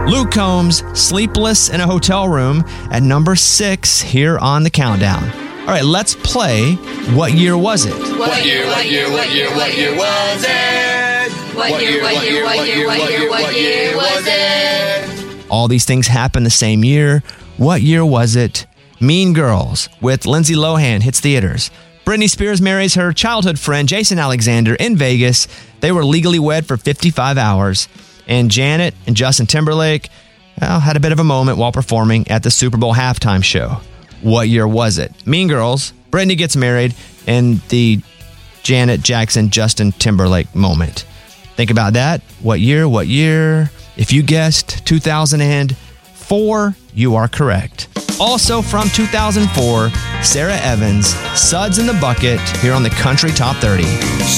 Luke Combs, Sleepless in a Hotel Room at number 6 here on the countdown. All right, let's play What Year Was It? What year was it? What year was it? All these things happened the same year. What year was it? Mean Girls with Lindsay Lohan hits theaters. Britney Spears marries her childhood friend Jason Alexander in Vegas. They were legally wed for 55 hours. And Janet and Justin Timberlake had a bit of a moment while performing at the Super Bowl halftime show. What year was it? Mean Girls, Britney gets married, and the Janet Jackson, Justin Timberlake moment. Think about that. What year? If you guessed 2004, you are correct. Also from 2004, Sarah Evans, Suds in the Bucket, here on the Country Top 30.